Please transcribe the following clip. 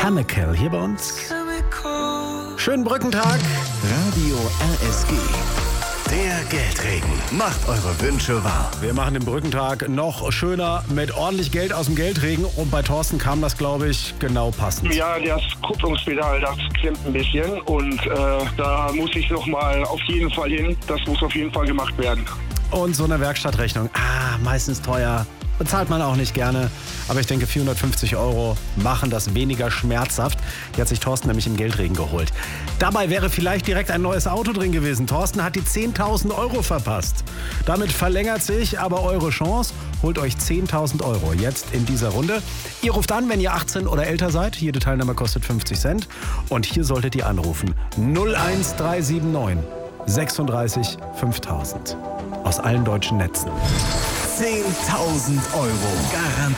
Chemical hier bei uns. Schönen Brückentag. Radio RSG. Der Geldregen macht eure Wünsche wahr. Wir machen den Brückentag noch schöner mit ordentlich Geld aus dem Geldregen. Und bei Thorsten kam das, glaube ich, genau passend. Ja, das Kupplungspedal, das klemmt ein bisschen. Und da muss ich noch mal auf jeden Fall hin. Das muss auf jeden Fall gemacht werden. Und so eine Werkstattrechnung, meistens teuer. Bezahlt man auch nicht gerne. Aber ich denke, 450 € machen das weniger schmerzhaft. Die hat sich Thorsten nämlich im Geldregen geholt. Dabei wäre vielleicht direkt ein neues Auto drin gewesen. Thorsten hat die 10.000 € verpasst. Damit verlängert sich aber eure Chance. Holt euch 10.000 € jetzt in dieser Runde. Ihr ruft an, wenn ihr 18 oder älter seid. Jede Teilnahme kostet 50 Cent. Und hier solltet ihr anrufen. 01379 36 5000. Aus allen deutschen Netzen. 10.000 € garantiert.